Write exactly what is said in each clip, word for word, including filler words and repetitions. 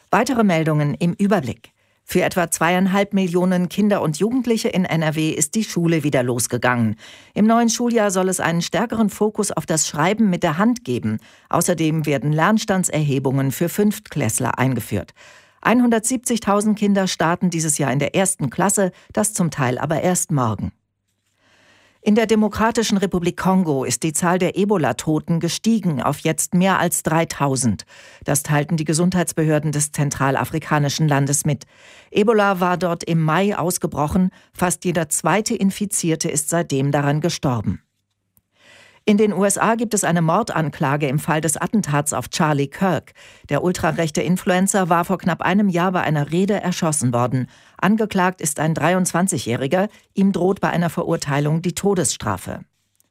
Weitere Meldungen im Überblick. Für etwa zweieinhalb Millionen Kinder und Jugendliche in N R W ist die Schule wieder losgegangen. Im neuen Schuljahr soll es einen stärkeren Fokus auf das Schreiben mit der Hand geben. Außerdem werden Lernstandserhebungen für Fünftklässler eingeführt. hundertsiebzigtausend Kinder starten dieses Jahr in der ersten Klasse, das zum Teil aber erst morgen. In der Demokratischen Republik Kongo ist die Zahl der Ebola-Toten gestiegen auf jetzt mehr als dreitausend. Das teilten die Gesundheitsbehörden des zentralafrikanischen Landes mit. Ebola war dort im Mai ausgebrochen. Fast jeder zweite Infizierte ist seitdem daran gestorben. In den U S A gibt es eine Mordanklage im Fall des Attentats auf Charlie Kirk. Der ultrarechte Influencer war vor knapp einem Jahr bei einer Rede erschossen worden. Angeklagt ist ein dreiundzwanzigjähriger. Ihm droht bei einer Verurteilung die Todesstrafe.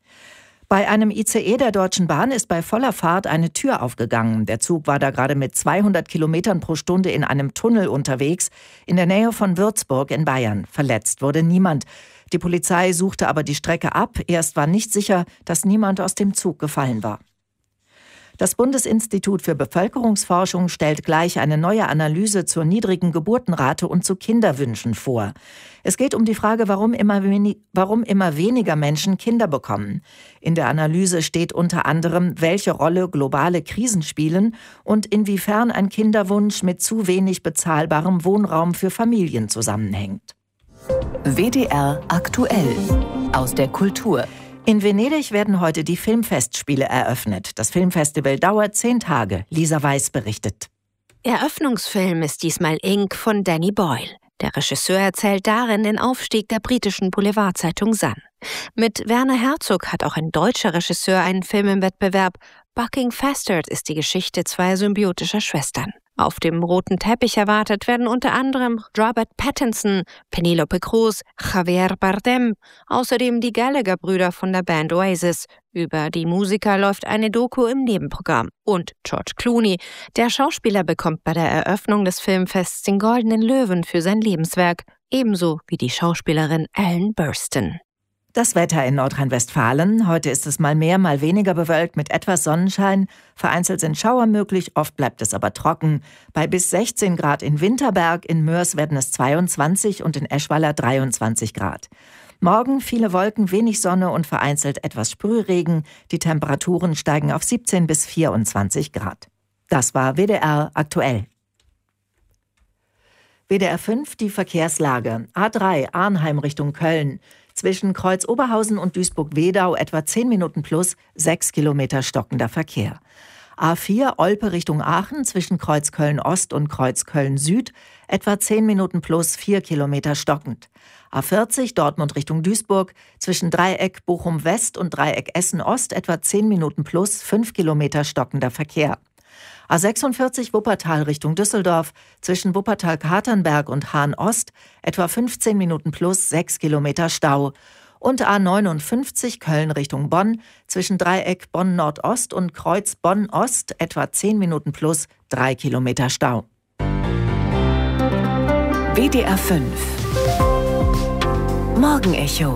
Bei einem I C E der Deutschen Bahn ist bei voller Fahrt eine Tür aufgegangen. Der Zug war da gerade mit zweihundert Kilometern pro Stunde in einem Tunnel unterwegs, in der Nähe von Würzburg in Bayern. Verletzt wurde niemand. Die Polizei suchte aber die Strecke ab. Erst war nicht sicher, dass niemand aus dem Zug gefallen war. Das Bundesinstitut für Bevölkerungsforschung stellt gleich eine neue Analyse zur niedrigen Geburtenrate und zu Kinderwünschen vor. Es geht um die Frage, warum immer, wenig, warum immer weniger Menschen Kinder bekommen. In der Analyse steht unter anderem, welche Rolle globale Krisen spielen und inwiefern ein Kinderwunsch mit zu wenig bezahlbarem Wohnraum für Familien zusammenhängt. W D R aktuell aus der Kultur. In Venedig werden heute die Filmfestspiele eröffnet. Das Filmfestival dauert zehn Tage. Lisa Weiß berichtet. Eröffnungsfilm ist diesmal Ink von Danny Boyle. Der Regisseur erzählt darin den Aufstieg der britischen Boulevardzeitung Sun. Mit Werner Herzog hat auch ein deutscher Regisseur einen Film im Wettbewerb. Bucking Fastard ist die Geschichte zweier symbiotischer Schwestern. Auf dem roten Teppich erwartet werden unter anderem Robert Pattinson, Penelope Cruz, Javier Bardem, außerdem die Gallagher-Brüder von der Band Oasis. Über die Musiker läuft eine Doku im Nebenprogramm. Und George Clooney, der Schauspieler, bekommt bei der Eröffnung des Filmfests den Goldenen Löwen für sein Lebenswerk, ebenso wie die Schauspielerin Ellen Burstyn. Das Wetter in Nordrhein-Westfalen. Heute ist es mal mehr, mal weniger bewölkt mit etwas Sonnenschein. Vereinzelt sind Schauer möglich, oft bleibt es aber trocken. Bei bis sechzehn Grad in Winterberg, in Mörs werden es zweiundzwanzig und in Eschweiler dreiundzwanzig Grad. Morgen viele Wolken, wenig Sonne und vereinzelt etwas Sprühregen. Die Temperaturen steigen auf siebzehn bis vierundzwanzig Grad. Das war W D R aktuell. W D R fünf, die Verkehrslage. A drei, Arnheim Richtung Köln. Zwischen Kreuz Oberhausen und Duisburg-Wedau etwa zehn Minuten plus, sechs Kilometer stockender Verkehr. A vier, Olpe Richtung Aachen, zwischen Kreuz Köln-Ost und Kreuz Köln-Süd, etwa zehn Minuten plus, vier Kilometer stockend. A vierzig, Dortmund Richtung Duisburg, zwischen Dreieck Bochum-West und Dreieck Essen-Ost, etwa zehn Minuten plus, fünf Kilometer stockender Verkehr. A sechsundvierzig, Wuppertal Richtung Düsseldorf, zwischen Wuppertal-Katernberg und Hahn-Ost, etwa fünfzehn Minuten plus, sechs Kilometer Stau. Und A neunundfünfzig, Köln Richtung Bonn, zwischen Dreieck Bonn-Nordost und Kreuz Bonn-Ost, etwa zehn Minuten plus, drei Kilometer Stau. W D R fünf Morgenecho.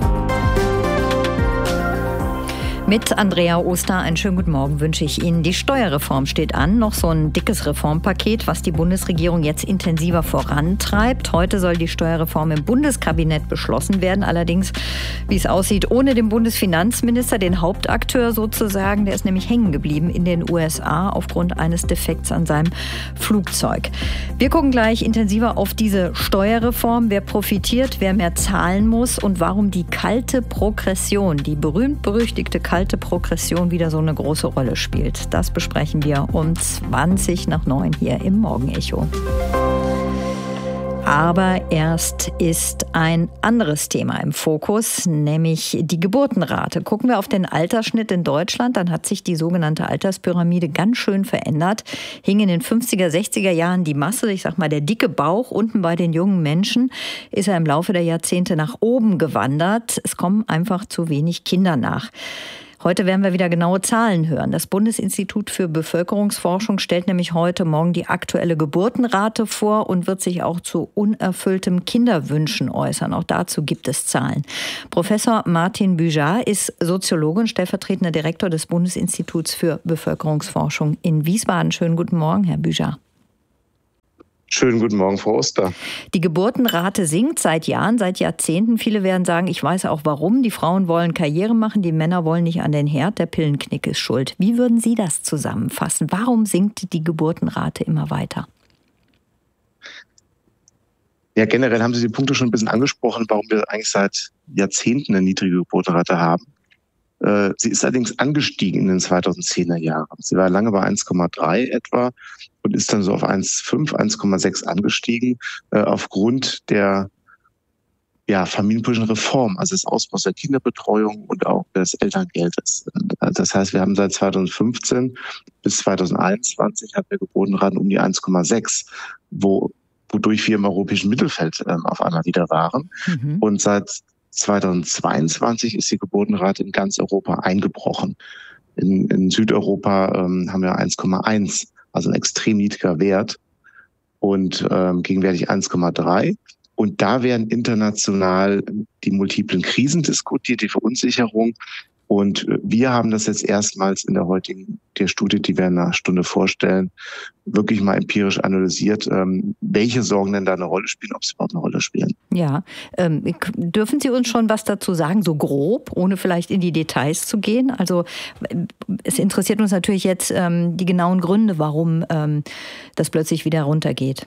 Mit Andrea Oster einen schönen guten Morgen wünsche ich Ihnen. Die Steuerreform steht an, noch so ein dickes Reformpaket, was die Bundesregierung jetzt intensiver vorantreibt. Heute soll die Steuerreform im Bundeskabinett beschlossen werden, allerdings, wie es aussieht, ohne den Bundesfinanzminister, den Hauptakteur sozusagen. Der ist nämlich hängen geblieben in den U S A aufgrund eines Defekts an seinem Flugzeug. Wir gucken gleich intensiver auf diese Steuerreform, wer profitiert, wer mehr zahlen muss und warum die kalte Progression, die berühmt-berüchtigte kalte Progression wieder so eine große Rolle spielt. Das besprechen wir um zwanzig nach neun hier im Morgenecho. Aber erst ist ein anderes Thema im Fokus, nämlich die Geburtenrate. Gucken wir auf den Altersschnitt in Deutschland, dann hat sich die sogenannte Alterspyramide ganz schön verändert. Hing in den fünfziger, sechziger Jahren die Masse, ich sag mal der dicke Bauch unten bei den jungen Menschen, ist er im Laufe der Jahrzehnte nach oben gewandert. Es kommen einfach zu wenig Kinder nach. Heute werden wir wieder genaue Zahlen hören. Das Bundesinstitut für Bevölkerungsforschung stellt nämlich heute Morgen die aktuelle Geburtenrate vor und wird sich auch zu unerfülltem Kinderwünschen äußern. Auch dazu gibt es Zahlen. Professor Martin Büjar ist Soziologe und stellvertretender Direktor des Bundesinstituts für Bevölkerungsforschung in Wiesbaden. Schönen guten Morgen, Herr Büjar. Schönen guten Morgen, Frau Oster. Die Geburtenrate sinkt seit Jahren, seit Jahrzehnten. Viele werden sagen, ich weiß auch warum. Die Frauen wollen Karriere machen, die Männer wollen nicht an den Herd. Der Pillenknick ist schuld. Wie würden Sie das zusammenfassen? Warum sinkt die Geburtenrate immer weiter? Ja, generell haben Sie die Punkte schon ein bisschen angesprochen, warum wir eigentlich seit Jahrzehnten eine niedrige Geburtenrate haben. Sie ist allerdings angestiegen in den zweitausendzehner Jahren. Sie war lange bei eins Komma drei etwa und ist dann so auf eins Komma fünf, eins Komma sechs angestiegen äh, aufgrund der ja, familienpolitischen Reform, also des Ausbaus der Kinderbetreuung und auch des Elterngeldes. Das heißt, wir haben seit zweitausendfünfzehn bis zweitausendeinundzwanzig hatten wir Geburtenraten um die eins Komma sechs, wo, wodurch wir im europäischen Mittelfeld äh, auf einmal wieder waren. Mhm. Und seit zweitausendzweiundzwanzig ist die Geburtenrate in ganz Europa eingebrochen. In, in Südeuropa ähm, haben wir eins Komma eins, also ein extrem niedriger Wert und ähm, gegenwärtig eins Komma drei. Und da werden international die multiplen Krisen diskutiert, die Verunsicherung. Und wir haben das jetzt erstmals in der heutigen der Studie, die wir in einer Stunde vorstellen, wirklich mal empirisch analysiert, ähm, welche Sorgen denn da eine Rolle spielen, ob sie überhaupt eine Rolle spielen. Ja, ähm, dürfen Sie uns schon was dazu sagen, so grob, ohne vielleicht in die Details zu gehen? Also es interessiert uns natürlich jetzt ähm, die genauen Gründe, warum ähm, das plötzlich wieder runtergeht.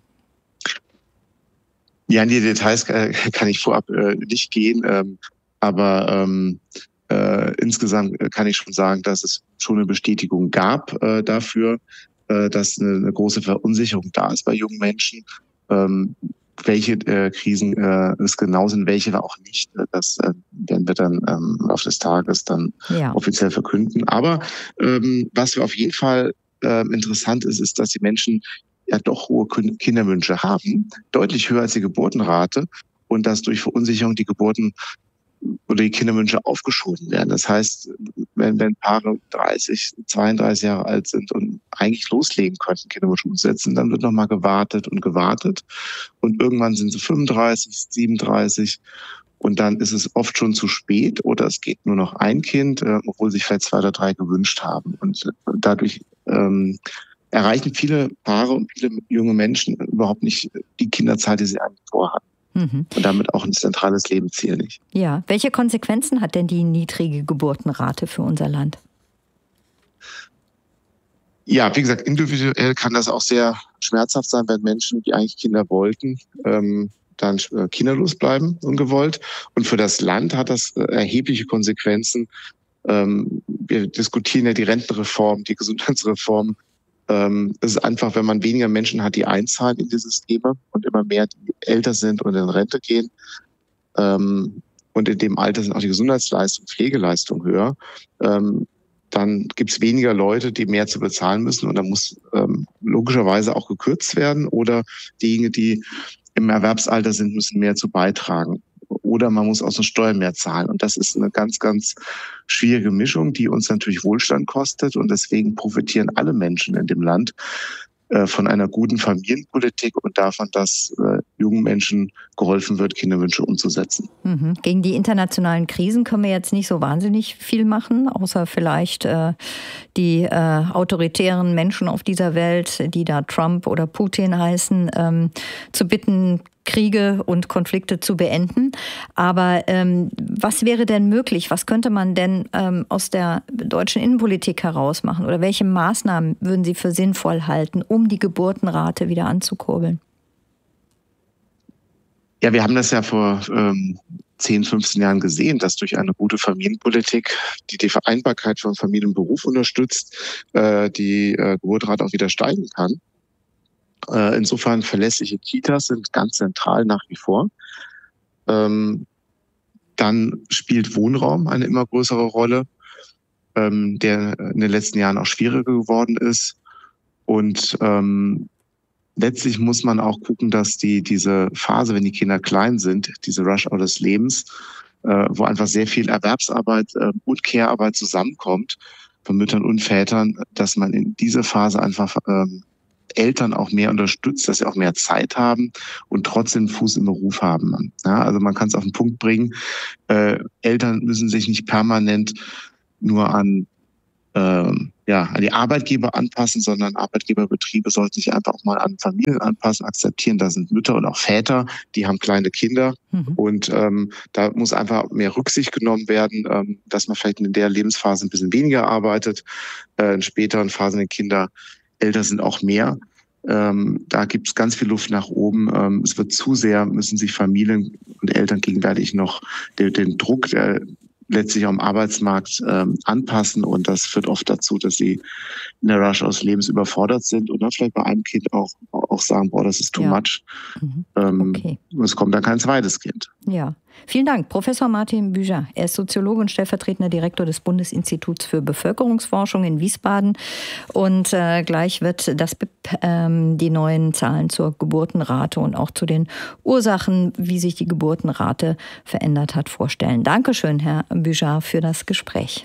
Ja, in die Details äh, kann ich vorab äh, nicht gehen, ähm, aber ähm, Äh, insgesamt kann ich schon sagen, dass es schon eine Bestätigung gab äh, dafür, äh, dass eine, eine große Verunsicherung da ist bei jungen Menschen. Ähm, welche äh, Krisen äh, es genau sind, welche auch nicht, das äh, werden wir dann ähm, im Laufe des Tages dann ja. offiziell verkünden. Aber ähm, was wir auf jeden Fall äh, interessant ist, ist, dass die Menschen ja doch hohe Kinderwünsche haben, deutlich höher als die Geburtenrate und dass durch Verunsicherung die Geburten oder die Kinderwünsche aufgeschoben werden. Das heißt, wenn, wenn Paare dreißig, zweiunddreißig Jahre alt sind und eigentlich loslegen könnten, Kinderwünsche umsetzen, dann wird nochmal gewartet und gewartet. Und irgendwann sind sie fünfunddreißig, siebenunddreißig und dann ist es oft schon zu spät oder es geht nur noch ein Kind, äh, obwohl sich vielleicht zwei oder drei gewünscht haben. Und dadurch ähm, erreichen viele Paare und viele junge Menschen überhaupt nicht die Kinderzahl, die sie eigentlich vorhatten. Und damit auch ein zentrales Lebensziel nicht. Ja, welche Konsequenzen hat denn die niedrige Geburtenrate für unser Land? Ja, wie gesagt, individuell kann das auch sehr schmerzhaft sein, wenn Menschen, die eigentlich Kinder wollten, ähm, dann kinderlos bleiben, ungewollt. Und für das Land hat das erhebliche Konsequenzen. Ähm, wir diskutieren ja die Rentenreform, die Gesundheitsreform. Ähm, es ist einfach, wenn man weniger Menschen hat, die einzahlen in die Systeme und immer mehr, die älter sind und in Rente gehen. Ähm, und in dem Alter sind auch die Gesundheitsleistungen, Pflegeleistungen höher. Ähm, dann gibt es weniger Leute, die mehr zu bezahlen müssen. Und da muss ähm, logischerweise auch gekürzt werden. Oder diejenigen, die im Erwerbsalter sind, müssen mehr zu beitragen. Oder man muss aus den Steuern mehr zahlen. Und das ist eine ganz, ganz schwierige Mischung, die uns natürlich Wohlstand kostet. Und deswegen profitieren alle Menschen in dem Land äh, von einer guten Familienpolitik und davon, dass äh, jungen Menschen geholfen wird, Kinderwünsche umzusetzen. Mhm. Gegen die internationalen Krisen können wir jetzt nicht so wahnsinnig viel machen, außer vielleicht äh, die äh, autoritären Menschen auf dieser Welt, die da Trump oder Putin heißen, ähm, zu bitten, Kriege und Konflikte zu beenden. Aber ähm, was wäre denn möglich? Was könnte man denn ähm, aus der deutschen Innenpolitik heraus machen? Oder welche Maßnahmen würden Sie für sinnvoll halten, um die Geburtenrate wieder anzukurbeln? Ja, wir haben das ja vor ähm, zehn, fünfzehn Jahren gesehen, dass durch eine gute Familienpolitik, die die Vereinbarkeit von Familie und Beruf unterstützt, äh, die äh, Geburtenrate auch wieder steigen kann. Insofern verlässliche Kitas sind ganz zentral nach wie vor. Ähm, dann spielt Wohnraum eine immer größere Rolle, ähm, der in den letzten Jahren auch schwieriger geworden ist. Und ähm, letztlich muss man auch gucken, dass die diese Phase, wenn die Kinder klein sind, diese Rush-Hour des Lebens, äh, wo einfach sehr viel Erwerbsarbeit äh, und Care-Arbeit zusammenkommt von Müttern und Vätern, dass man in dieser Phase einfach ähm, Eltern auch mehr unterstützt, dass sie auch mehr Zeit haben und trotzdem Fuß im Beruf haben. Ja, also man kann es auf den Punkt bringen, äh, Eltern müssen sich nicht permanent nur an ähm, ja, an die Arbeitgeber anpassen, sondern Arbeitgeberbetriebe sollten sich einfach auch mal an Familien anpassen, akzeptieren. Da sind Mütter und auch Väter, die haben kleine Kinder. Mhm. Und ähm, da muss einfach mehr Rücksicht genommen werden, ähm, dass man vielleicht in der Lebensphase ein bisschen weniger arbeitet. Äh, in späteren Phasen, wenn Kinder älter sind, auch mehr. Ähm, da gibt es ganz viel Luft nach oben. Ähm, es wird zu sehr, müssen sich Familien und Eltern gegenwärtig noch den, den Druck der letztlich am Arbeitsmarkt ähm, anpassen, und das führt oft dazu, dass sie in der Rush aus Lebens überfordert sind und dann vielleicht bei einem Kind auch, auch sagen, boah, das ist too ja. much. Mhm. Ähm, okay. Und es kommt dann kein zweites Kind. Ja, vielen Dank. Professor Martin Büger, er ist Soziologe und stellvertretender Direktor des Bundesinstituts für Bevölkerungsforschung in Wiesbaden. Und äh, gleich wird das B I P ähm, die neuen Zahlen zur Geburtenrate und auch zu den Ursachen, wie sich die Geburtenrate verändert hat, vorstellen. Dankeschön, Herr Büger, für das Gespräch.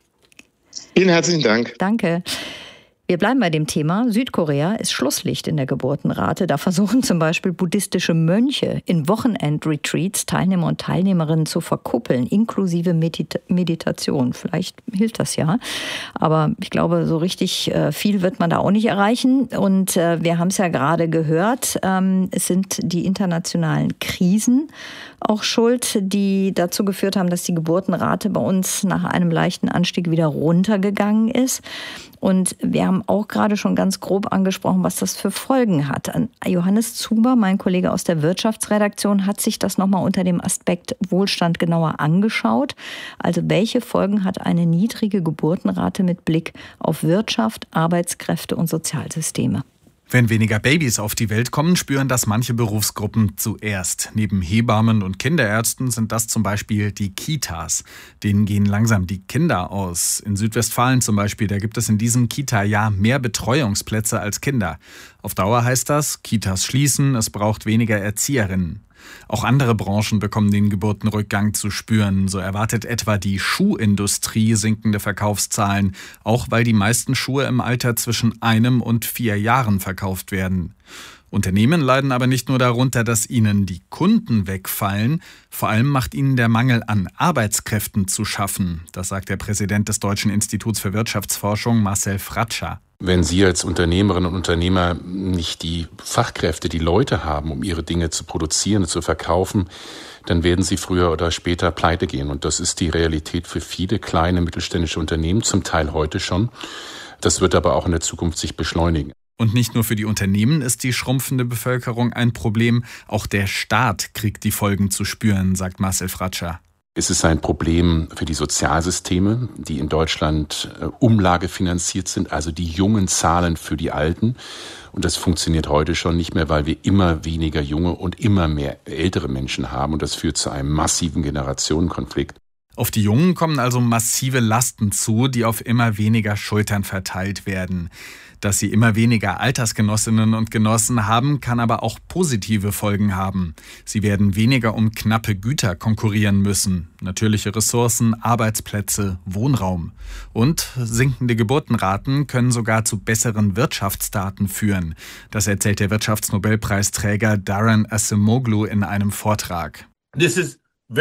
Vielen herzlichen Dank. Danke. Wir bleiben bei dem Thema. Südkorea ist Schlusslicht in der Geburtenrate. Da versuchen zum Beispiel buddhistische Mönche in Wochenend-Retreats Teilnehmer und Teilnehmerinnen zu verkuppeln, inklusive Medita- Meditation. Vielleicht hilft das ja. Aber ich glaube, so richtig äh, viel wird man da auch nicht erreichen. Und äh, wir haben es ja gerade gehört, ähm, es sind die internationalen Krisen auch schuld, die dazu geführt haben, dass die Geburtenrate bei uns nach einem leichten Anstieg wieder runtergegangen ist. Und wir haben auch gerade schon ganz grob angesprochen, was das für Folgen hat. Johannes Zuber, mein Kollege aus der Wirtschaftsredaktion, hat sich das nochmal unter dem Aspekt Wohlstand genauer angeschaut. Also welche Folgen hat eine niedrige Geburtenrate mit Blick auf Wirtschaft, Arbeitskräfte und Sozialsysteme? Wenn weniger Babys auf die Welt kommen, spüren das manche Berufsgruppen zuerst. Neben Hebammen und Kinderärzten sind das zum Beispiel die Kitas. Denen gehen langsam die Kinder aus. In Südwestfalen zum Beispiel, da gibt es in diesem Kita-Jahr mehr Betreuungsplätze als Kinder. Auf Dauer heißt das, Kitas schließen, es braucht weniger Erzieherinnen. Auch andere Branchen bekommen den Geburtenrückgang zu spüren. So erwartet etwa die Schuhindustrie sinkende Verkaufszahlen, auch weil die meisten Schuhe im Alter zwischen einem und vier Jahren verkauft werden. Unternehmen leiden aber nicht nur darunter, dass ihnen die Kunden wegfallen, vor allem macht ihnen der Mangel an Arbeitskräften zu schaffen. Das sagt der Präsident des Deutschen Instituts für Wirtschaftsforschung, Marcel Fratscher. Wenn Sie als Unternehmerinnen und Unternehmer nicht die Fachkräfte, die Leute haben, um Ihre Dinge zu produzieren und zu verkaufen, dann werden Sie früher oder später pleite gehen. Und das ist die Realität für viele kleine mittelständische Unternehmen, zum Teil heute schon. Das wird aber auch in der Zukunft sich beschleunigen. Und nicht nur für die Unternehmen ist die schrumpfende Bevölkerung ein Problem, auch der Staat kriegt die Folgen zu spüren, sagt Marcel Fratscher. Es ist ein Problem für die Sozialsysteme, die in Deutschland äh, umlagefinanziert sind, also die Jungen zahlen für die Alten. Und das funktioniert heute schon nicht mehr, weil wir immer weniger junge und immer mehr ältere Menschen haben. Und das führt zu einem massiven Generationenkonflikt. Auf die Jungen kommen also massive Lasten zu, die auf immer weniger Schultern verteilt werden. Dass sie immer weniger Altersgenossinnen und Genossen haben, kann aber auch positive Folgen haben. Sie werden weniger um knappe Güter konkurrieren müssen. Natürliche Ressourcen, Arbeitsplätze, Wohnraum. Und sinkende Geburtenraten können sogar zu besseren Wirtschaftsdaten führen. Das erzählt der Wirtschaftsnobelpreisträger Daron Acemoglu in einem Vortrag. This is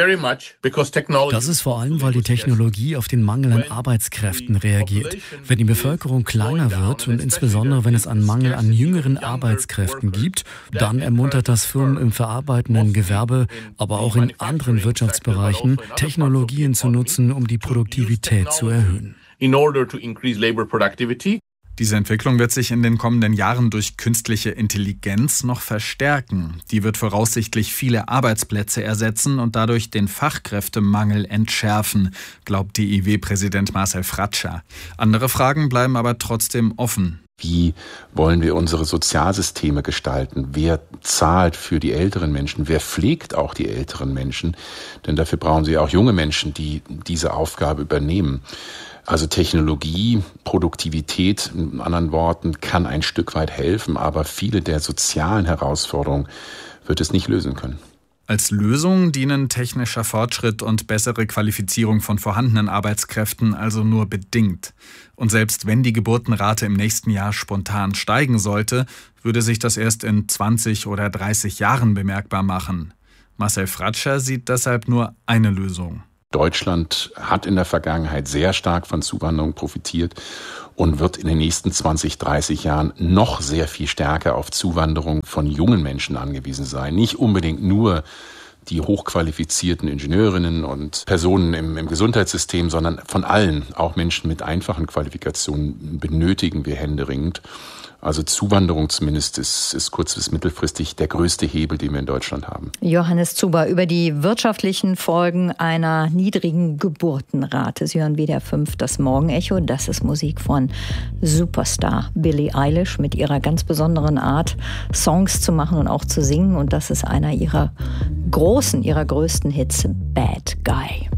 Das ist vor allem, weil die Technologie auf den Mangel an Arbeitskräften reagiert. Wenn die Bevölkerung kleiner wird und insbesondere wenn es einen Mangel an jüngeren Arbeitskräften gibt, dann ermuntert das Firmen im verarbeitenden Gewerbe, aber auch in anderen Wirtschaftsbereichen, Technologien zu nutzen, um die Produktivität zu erhöhen. Diese Entwicklung wird sich in den kommenden Jahren durch künstliche Intelligenz noch verstärken. Die wird voraussichtlich viele Arbeitsplätze ersetzen und dadurch den Fachkräftemangel entschärfen, glaubt D I W-Präsident Marcel Fratscher. Andere Fragen bleiben aber trotzdem offen. Wie wollen wir unsere Sozialsysteme gestalten? Wer zahlt für die älteren Menschen? Wer pflegt auch die älteren Menschen? Denn dafür brauchen sie auch junge Menschen, die diese Aufgabe übernehmen. Also Technologie, Produktivität, in anderen Worten, kann ein Stück weit helfen, aber viele der sozialen Herausforderungen wird es nicht lösen können. Als Lösung dienen technischer Fortschritt und bessere Qualifizierung von vorhandenen Arbeitskräften also nur bedingt. Und selbst wenn die Geburtenrate im nächsten Jahr spontan steigen sollte, würde sich das erst in zwanzig oder dreißig Jahren bemerkbar machen. Marcel Fratscher sieht deshalb nur eine Lösung. Deutschland hat in der Vergangenheit sehr stark von Zuwanderung profitiert und wird in den nächsten zwanzig, dreißig Jahren noch sehr viel stärker auf Zuwanderung von jungen Menschen angewiesen sein. Nicht unbedingt nur die hochqualifizierten Ingenieurinnen und Personen im, im Gesundheitssystem, sondern von allen, auch Menschen mit einfachen Qualifikationen, benötigen wir händeringend. Also Zuwanderung zumindest ist, ist kurz- bis mittelfristig der größte Hebel, den wir in Deutschland haben. Johannes Zuber über die wirtschaftlichen Folgen einer niedrigen Geburtenrate. Sie hören W D R fünf, das Morgenecho. Das ist Musik von Superstar Billie Eilish mit ihrer ganz besonderen Art, Songs zu machen und auch zu singen. Und das ist einer ihrer großen, ihrer größten Hits, Bad Guy.